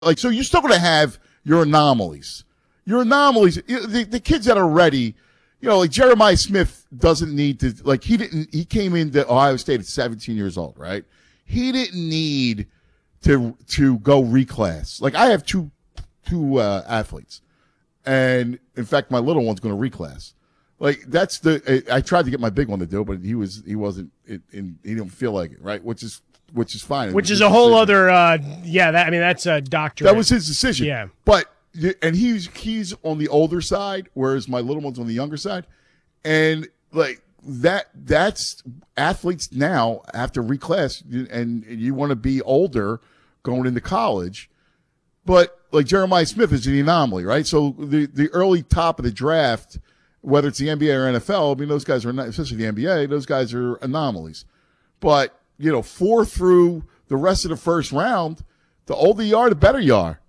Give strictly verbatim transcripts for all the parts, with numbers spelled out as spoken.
Like, so you're still going to have your anomalies. Your anomalies, the, the kids that are ready, you know, like Jeremiah Smith doesn't need to, like, he didn't, he came into Ohio State at seventeen years old, right? He didn't need to, to go reclass. Like, I have two, two, uh, athletes. And in fact, my little one's going to reclass. Like, that's the, I, I tried to get my big one to do, but he was, he wasn't, it, it, he didn't feel like it, right? Which is, which is fine. Which is a whole decision. other, uh, yeah, that, I mean, that's a doctorate. That was his decision. Yeah. But, and he's, he's on the older side, whereas my little one's on the younger side. And like that, that's athletes now have to reclass, and you want to be older going into college. But like Jeremiah Smith is the anomaly, right? So the, the early top of the draft, whether it's the N B A or N F L, I mean, those guys are not, especially the N B A, those guys are anomalies. But, you know, four through the rest of the first round, the older you are, the better you are.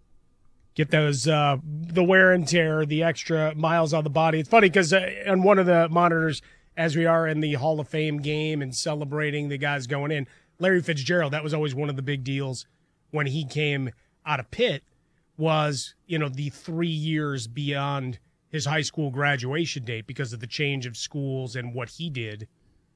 Get those, uh, the wear and tear, the extra miles on the body. It's funny because uh, on one of the monitors, as we are in the Hall of Fame game and celebrating the guys going in, Larry Fitzgerald, that was always one of the big deals when he came out of Pitt, was, you know, the three years beyond his high school graduation date because of the change of schools and what he did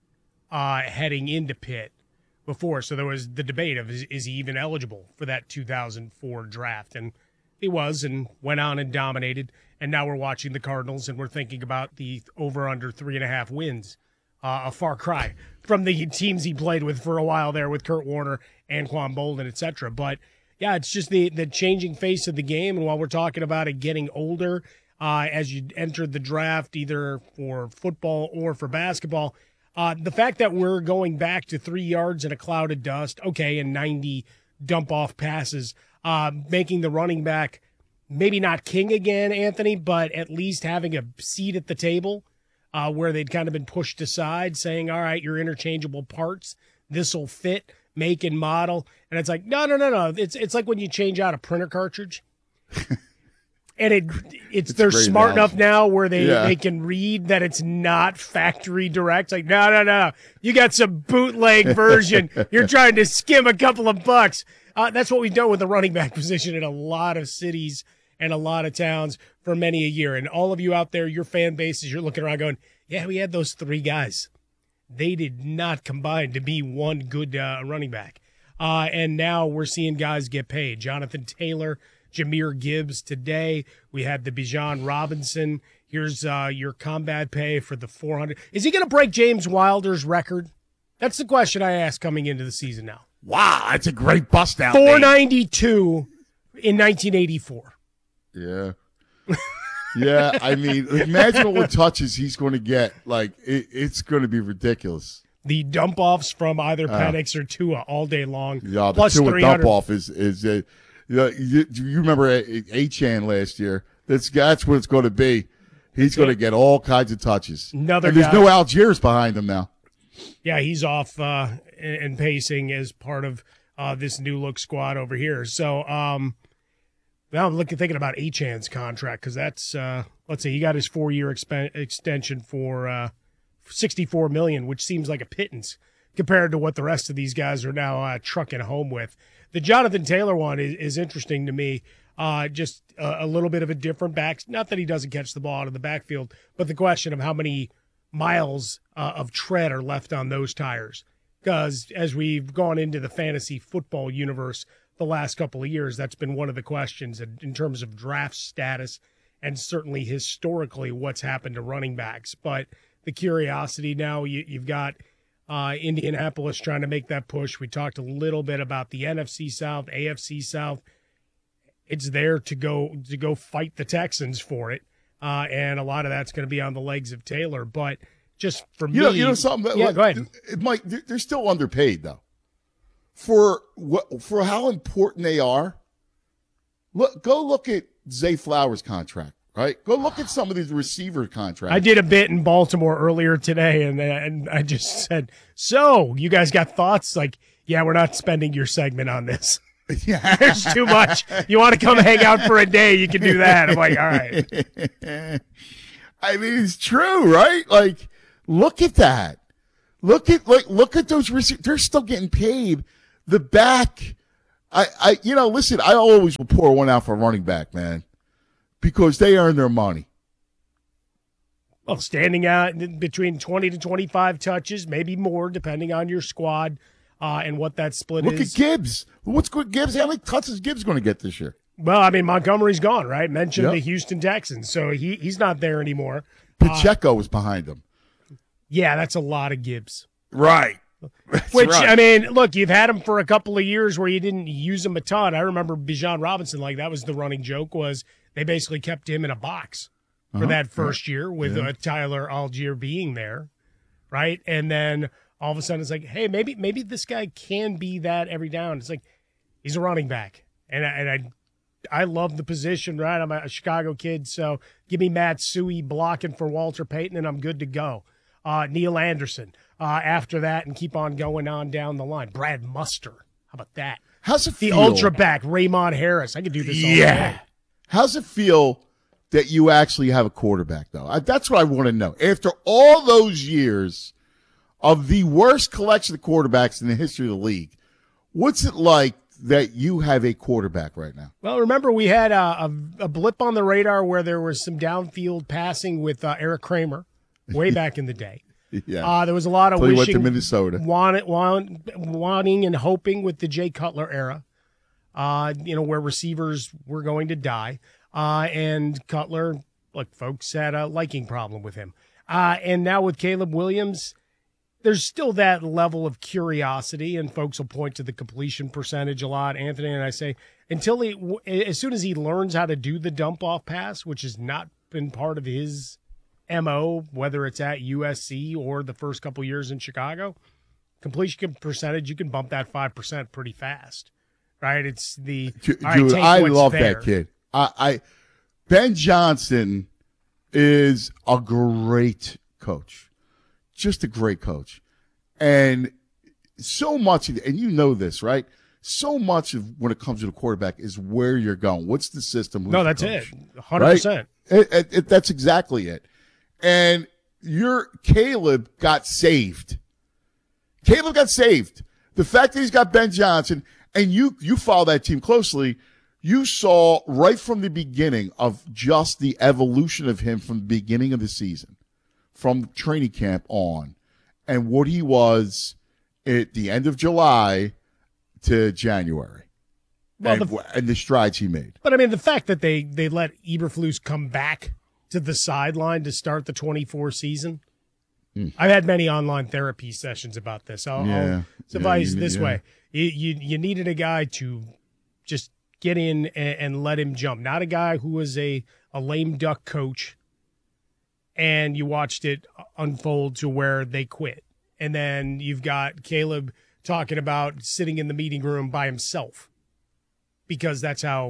uh, heading into Pitt before. So there was the debate of, is, is he even eligible for that two thousand four draft? And he was, and went on and dominated. And now we're watching the Cardinals, and we're thinking about the over-under three and a half wins. Uh, a far cry from the teams he played with for a while there with Kurt Warner, Anquan Bolden, et cetera. But, yeah, it's just the, the changing face of the game. And while we're talking about it getting older uh, as you entered the draft, either for football or for basketball, uh, the fact that we're going back to three yards in a cloud of dust, okay, and ninety dump-off passes, uh, making the running back maybe not king again, Anthony, but at least having a seat at the table uh, where they'd kind of been pushed aside, saying, all right, you're interchangeable parts. This will fit, make and model. And it's like, no, no, no, no. It's it's like when you change out a printer cartridge. And it it's, it's they're smart enough now where they, yeah. they can read that it's not factory direct. Like, no, no, no. You got some bootleg version. You're trying to skim a couple of bucks. Uh, that's what we've done with the running back position in a lot of cities and a lot of towns for many a year. And all of you out there, your fan bases, you're looking around going, yeah, we had those three guys. They did not combine to be one good uh, running back. Uh, and now we're seeing guys get paid. Jonathan Taylor, Jahmyr Gibbs today. We had the Bijan Robinson. Here's uh, your combat pay for the four hundred. Is he going to break James Wilder's record? That's the question I asked coming into the season now. Wow, that's a great bust out. four ninety-two in nineteen eighty-four. Yeah. Yeah, I mean, imagine what touches he's going to get. Like, it, it's going to be ridiculous. The dump-offs from either Penix uh, or Tua all day long. Yeah, the Tua dump-off is, is uh, you, you remember Achane last year. That's, that's what it's going to be. He's going to get all kinds of touches. Another and there's guy. no Algiers behind him now. Yeah, he's off uh, and pacing as part of uh, this new look squad over here. So um, now I'm looking, thinking about Achane's contract because that's uh, let's see, he got his four-year exp- extension for uh, sixty-four million dollars, which seems like a pittance compared to what the rest of these guys are now uh, trucking home with. The Jonathan Taylor one is, is interesting to me. Uh, just a, a little bit of a different back. Not that he doesn't catch the ball out of the backfield, but the question of how many miles uh, of tread are left on those tires. Because as we've gone into the fantasy football universe the last couple of years, that's been one of the questions in, in terms of draft status and certainly historically what's happened to running backs. But the curiosity now, you, you've got uh, Indianapolis trying to make that push. We talked a little bit about the N F C South, A F C South. It's there to go to go fight the Texans for it. Uh, and a lot of that's going to be on the legs of Taylor. But just for you me. Know, you know something? Yeah, go ahead. Mike, they're still underpaid, though. For what, for how important they are, look, go look at Zay Flowers' contract, right? Go look at some of these receiver contracts. I did a bit in Baltimore earlier today, and, and I just said, so you guys got thoughts? Like, yeah, we're not spending your segment on this. Yeah. There's too much. You want to come hang out for a day, you can do that. I'm like, all right. I mean, it's true, right? Like, look at that. Look at like look at those receivers. They're still getting paid. The back I, I, you know, listen, I always will pour one out for running back, man, because they earn their money. Well, standing out between twenty to twenty-five touches, maybe more, depending on your squad uh, and what that split Look is. at Gibbs. What's good, Gibbs? How many touches is Gibbs going to get this year? Well, I mean, Montgomery's gone, right? Mentioned Yep. the Houston Texans, so he he's not there anymore. Pacheco was behind him. Yeah, that's a lot of Gibbs. Right. That's Which, right. I mean, look, you've had him for a couple of years where you didn't use him a ton. I remember Bijan Robinson, like that was the running joke, was they basically kept him in a box for Uh-huh. that first year with Yeah. uh, Tyler Algier being there, right? And then all of a sudden it's like, hey, maybe maybe this guy can be that every down. It's like he's a running back, and I, and I I love the position, right? I'm a Chicago kid, so give me Matt Suey blocking for Walter Payton, and I'm good to go. Uh, Neil Anderson uh, after that, and keep on going on down the line. Brad Muster, how about that? How's it The feel? ultra back, Raymond Harris. I could do this all Yeah. day. How's it feel that you actually have a quarterback, though? I, that's what I want to know. After all those years of the worst collection of quarterbacks in the history of the league, what's it like that you have a quarterback right now? Well, remember we had a, a, a blip on the radar where there was some downfield passing with uh, Eric Kramer way back in the day. Yeah. Uh, there was a lot of Till he went wishing, to Minnesota. Want, want, wanting and hoping with the Jay Cutler era, uh, you know, where receivers were going to die. Uh, and Cutler, look, folks had a liking problem with him. Uh, and now with Caleb Williams, there's still that level of curiosity, and folks will point to the completion percentage a lot. Anthony and I say, until he, as soon as he learns how to do the dump off pass, which has not been part of his M O, whether it's at U S C or the first couple years in Chicago, completion percentage, you can bump that five percent pretty fast, right? It's the, Dude, all right, take I what's love there. that kid. I, I Ben Johnson is a great coach, just a great coach, and so much. And you know this, right? So much of when it comes to the quarterback is where you're going. What's the system? Who's No, the that's coach? it, one hundred percent. Right? It, it, it, that's exactly it. And your Caleb got saved. Caleb got saved. The fact that he's got Ben Johnson, and you you follow that team closely, you saw right from the beginning of just the evolution of him from the beginning of the season, from training camp on, and what he was at the end of July to January, Well, and, the- and the strides he made. But I mean, the fact that they they let Eberflus come back to the sideline to start the twenty-four season. Mm. I've had many online therapy sessions about this. I'll, Yeah. I'll suffice Yeah, you- this yeah. way: you, you you needed a guy to just get in and, and let him jump, not a guy who was a a lame duck coach, and you watched it unfold to where they quit, and then you've got Caleb talking about sitting in the meeting room by himself because that's how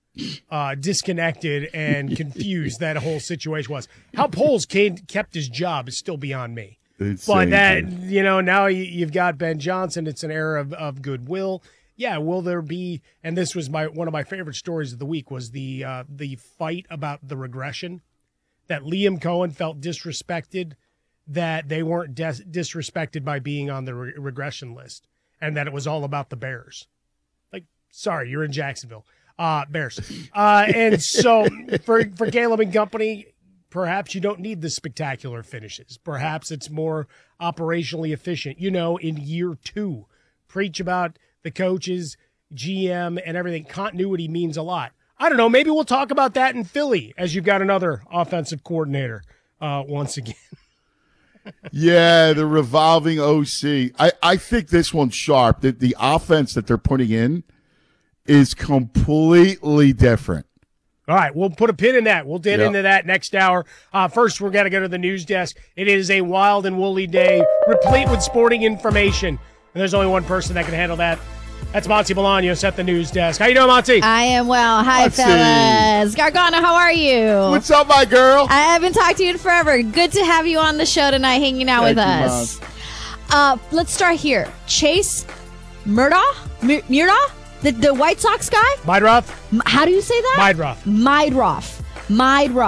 uh, disconnected and confused that whole situation was. How Poles came, kept his job is still beyond me. Insane, But that, dude. you know, now you, you've got Ben Johnson. It's an era of, of goodwill. Yeah, will there be? And this was my one of my favorite stories of the week was the uh, the fight about the regression, that Liam Cohen felt disrespected, that they weren't dis- disrespected by being on the re- regression list, and that it was all about the Bears. Like, sorry, you're in Jacksonville. Uh, Bears. Uh, and so for, for Caleb and company, perhaps you don't need the spectacular finishes. Perhaps it's more operationally efficient. You know, in year two, preach about the coaches, G M, and everything. Continuity means a lot. I don't know. Maybe we'll talk about that in Philly as you've got another offensive coordinator uh, once again. Yeah, the revolving O C. I, I think this one's sharp. That the offense that they're putting in is completely different. All right, we'll put a pin in that. We'll get Yep. into that next hour. Uh, first, we're going to go to the news desk. It is a wild and woolly day, replete with sporting information. And there's only one person that can handle that. That's Monty Bolaños at the news desk. How you doing, Monty? I am well. Hi, Let's see. fellas. Gargano, how are you? What's up, my girl? I haven't talked to you in forever. Good to have you on the show tonight, hanging out Thank with you, us. Uh, let's start here. Chase Murdaugh? M- Murdaugh? The, the White Sox guy? Meidroth? M- How do you say that? Meidroth. Meidroff. Meidroff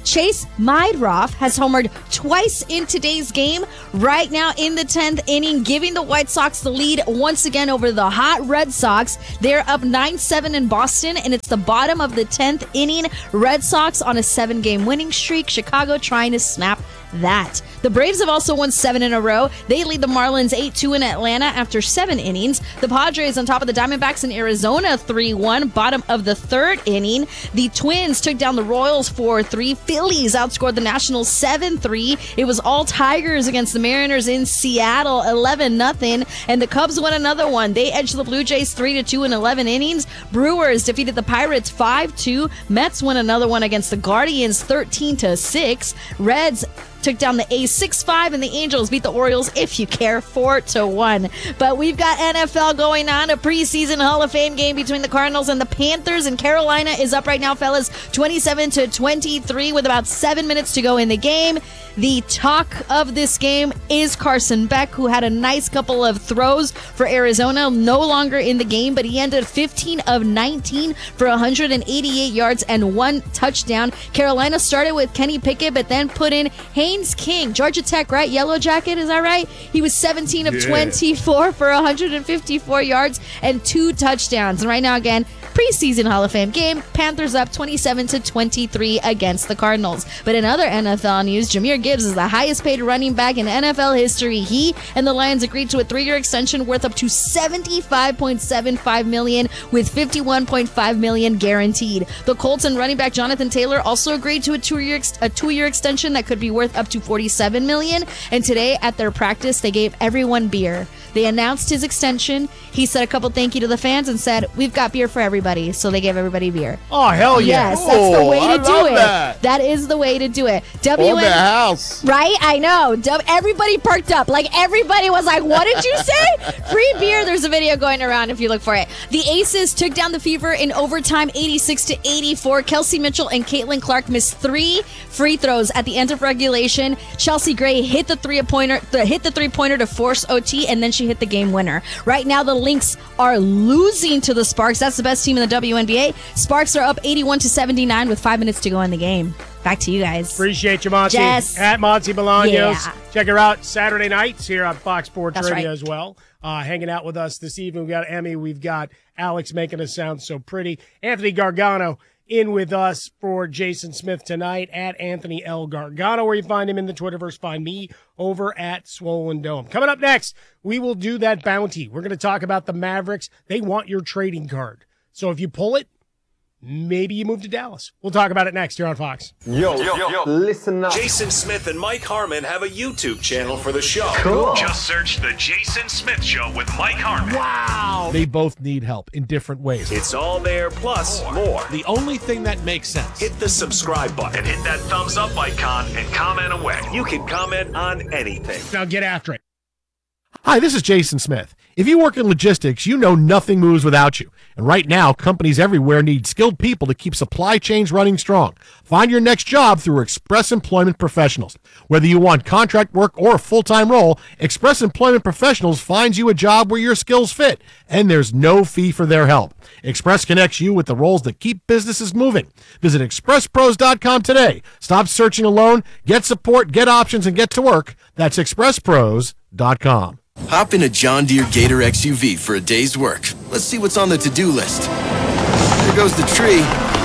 Chase Meidroff has homered twice in today's game. Right now in the tenth inning, giving the White Sox the lead once again over the hot Red Sox. They're up nine seven in Boston, and it's the bottom of the tenth inning. Red Sox on a seven-game winning streak. Chicago trying to snap that. The Braves have also won seven in a row. They lead the Marlins eight two in Atlanta after seven innings. The Padres on top of the Diamondbacks in Arizona three one, bottom of the third inning. The Twins took down the Royals four three. Phillies outscored the Nationals seven three. It was all Tigers against the Mariners in Seattle eleven nothing. And the Cubs won another one. They edged the Blue Jays three to two in eleven innings. Brewers defeated the Pirates five two. Mets won another one against the Guardians thirteen to six. Reds took down the A's six five, and the Angels beat the Orioles, if you care, four to one. But we've got N F L going on, a preseason Hall of Fame game between the Cardinals and the Panthers, and Carolina is up right now, fellas, twenty-seven to twenty-three with about seven minutes to go in the game. The talk of this game is Carson Beck, who had a nice couple of throws for Arizona, no longer in the game, but he ended fifteen of nineteen for one hundred eighty-eight yards and one touchdown. Carolina started with Kenny Pickett, but then put in Haynes King, Georgia Tech, right? Yellow Jacket, is that right? He was seventeen of yeah. twenty-four for one hundred fifty-four yards and two touchdowns. And right now, again, preseason Hall of Fame game, Panthers up twenty-seven to twenty-three against the Cardinals. But in other N F L news, Jahmyr Gibbs is the highest paid running back in N F L history. He and the Lions agreed to a three-year extension worth up to seventy-five point seven five million dollars with fifty-one point five million dollars guaranteed. The Colts and running back Jonathan Taylor also agreed to a two-year ex- a two-year extension that could be worth up to forty-seven million dollars. And today at their practice, they gave everyone beer. They announced his extension. He said a couple thank you to the fans and said, "We've got beer for everybody." So they gave everybody beer. Oh, hell yeah. Yes, that's the way to I do love it. That. that is the way to do it. W N- On the house. Right? I know. W- everybody perked up. Like, everybody was like, what did you say? Free beer. There's a video going around if you look for it. The Aces took down the Fever in overtime, eighty-six to eighty-four. Kelsey Mitchell and Caitlin Clark missed three free throws at the end of regulation. Chelsea Gray hit the three-pointer, hit the three-pointer to force O T, and then she hit the game winner. Right now, the Lynx are losing to the Sparks. That's the best team in the W N B A. Sparks are up eighty-one to seventy-nine with five minutes to go in the game. Back to you guys. Appreciate you, Monty. Jess. At Monty Bolaños. Yeah. Check her out Saturday nights here on Fox Sports That's Radio right. as well. Uh, hanging out with us this evening. We've got Emmy. We've got Alex making us sound so pretty. Anthony Gargano in with us for Jason Smith tonight at Anthony L. Gargano, where you find him in the Twitterverse. Find me over at Swollen Dome. Coming up next, we will do that bounty. We're going to talk about the Mavericks. They want your trading card. So if you pull it, maybe you move to Dallas. We'll talk about it next here on Fox. Yo, yo, yo, listen up. Jason Smith and Mike Harmon have a YouTube channel for the show. Cool. Just search The Jason Smith Show with Mike Harmon. Wow. They both need help in different ways. It's all there, plus more. The only thing that makes sense. Hit the subscribe button And hit that thumbs up icon and comment away. You can comment on anything. Now get after it. Hi, this is Jason Smith. If you work in logistics, you know nothing moves without you. And right now, companies everywhere need skilled people to keep supply chains running strong. Find your next job through Express Employment Professionals. Whether you want contract work or a full-time role, Express Employment Professionals finds you a job where your skills fit, and there's no fee for their help. Express connects you with the roles that keep businesses moving. Visit express pros dot com today. Stop searching alone, get support, get options, and get to work. That's express pros dot com. Hop in a John Deere Gator X U V for a day's work. Let's see what's on the to-do list. There goes the tree.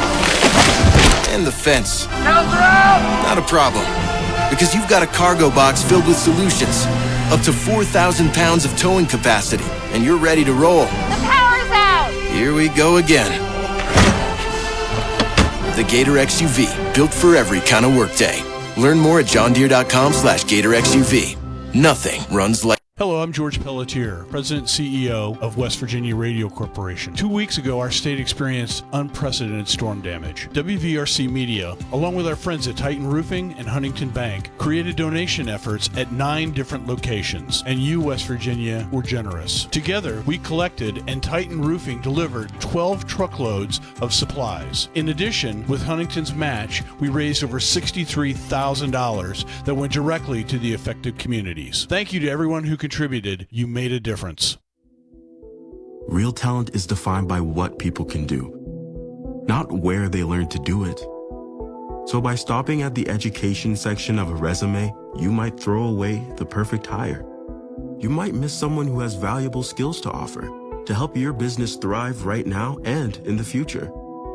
And the fence. Not a problem. Because you've got a cargo box filled with solutions. Up to four thousand pounds of towing capacity. And you're ready to roll. The power's out! Here we go again. The Gator X U V. Built for every kind of workday. Learn more at john deere dot com slash gator x u v. Nothing runs like... Hello, I'm George Pelletier, President and C E O of West Virginia Radio Corporation. Two weeks ago, our state experienced unprecedented storm damage. W V R C Media, along with our friends at Titan Roofing and Huntington Bank, created donation efforts at nine different locations, and you, West Virginia, were generous. Together, we collected and Titan Roofing delivered twelve truckloads of supplies. In addition, with Huntington's match, we raised over sixty-three thousand dollars that went directly to the affected communities. Thank you to everyone who contributed. You made a difference. Real talent is defined by what people can do, not where they learn to do it. So by stopping at the education section of a resume, you might throw away the perfect hire. You might miss someone who has valuable skills to offer to help your business thrive right now and in the future.